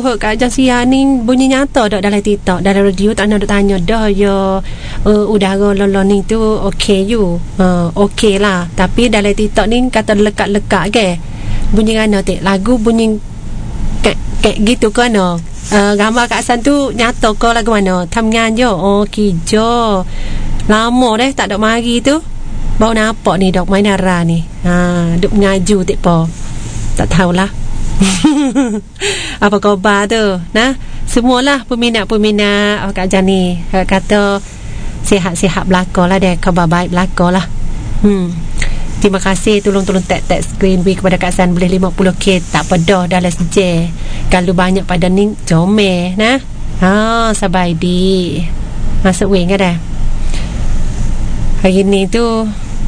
Kak Jasia ni bunyi nyata dak dalam TikTok, dalam radio tak nak tanya dah ya udara lolong ni tu okey you. Okey lah. Tapi dalam TikTok ni kata lekat-lekat ke. Bunyi mana tak? Lagu bunyi kayak gitu kan no. Gambar Kak San tu nyata ke lagu mana? Tamngan je. Kijo. Lama dah tak dok mari tu. Baru nampak ni dok main arah ni. Duk ngaju tak apa. Tak tahulah. Apa khabar tu? Nah, semualah peminat-peminat Kak Jani kata sihat-sihat belakang lah deh. Khabar baik belakang lah. Terima kasih tolong tag screen B kepada Kak San boleh 50k tak pedah dalam sejak. Kalau banyak pada ni comel nah. Sabai di. Masuk wing ke dah. Hari ni tu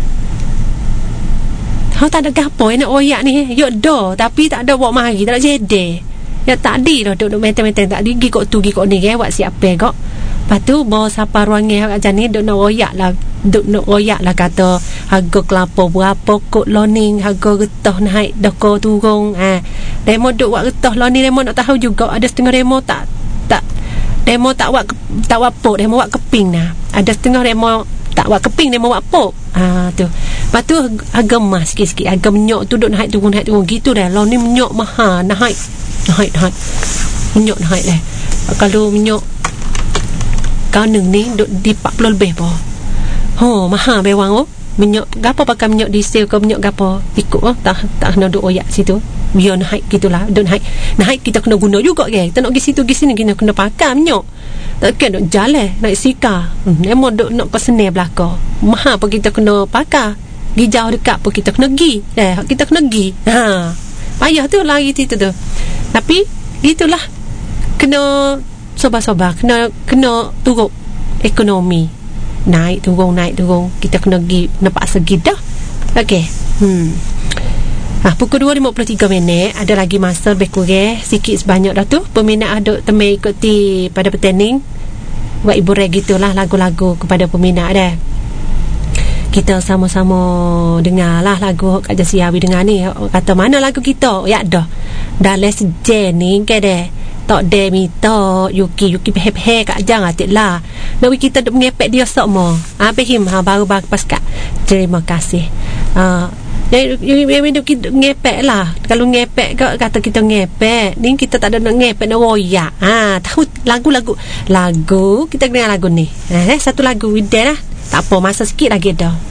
tak ada gapo nak oyak ni. Yok dah tapi tak ada buat mari, tak ada jede. Ya tadi dah duk meten-meten tak digi kok tu gi kok ni ke buat siap kok. Lepas tu bawa sapa ruangnya macam ni duk nak oyak lah kata harga kelapa berapa kok loning, harga getah naik dah ko turun. Demo duk buat getah loning demo nak tahu juga ada setengah demo tak demo tak buat pok, demo buat keping nah. Ada setengah demo tak buat keping demo buat pok. Tu. Lepas tu harga emas sikit-sikit, harga minyak tu duk naik turun gitu dah. Loning minyak mahal, naik. Minyak naik dah. Kalau minyak kaneng ni duk di 40 lebih apa. Mahal bewang minyak gapo pakai minyak diesel ke minyak gapo ikut tak kena duk oyak situ. Biar naik gitulah. Duk naik kita kena guna juga ke. Kita nak pergi situ pergi sini kena pakai minyak. Tak kena duk jalan naik sika. Memang duk nak ke seni belaka. Mahal apa kita kena pakai. Gi jauh dekat pun kita kena gi. Kita kena gi. Payah tu lari situ tu. Tapi gitulah. Kena sabar-sabar, kena turun ekonomi. Naik turun kita kena pergi nampak segi dah. Okey. Pukul 2.53 ada lagi masa lebih kurang sikit sebanyak dah tu. Peminat ada temai ikuti pada pertanding buat hiburan gitulah lagu-lagu kepada peminat dah. Kita sama-sama dengar lah lagu Kak Jasiawi dengar ni. Kata mana lagu kita? Ya dah. Dalam sejen ni ke dah. Tak ada minta Yuki pehe Kak Jang atik lah. Nawi kita duk mengepek dia semua. Faham baru pas Kak. Terima kasih. Yang kita ngepek lah. Kalau ngepek kata kita ngepek ni kita tak ada nak ngepek nak royak. Tahu lagu kita dengar lagu ni. Satu lagu dah lah. Tak apa masa sikit lagi dah.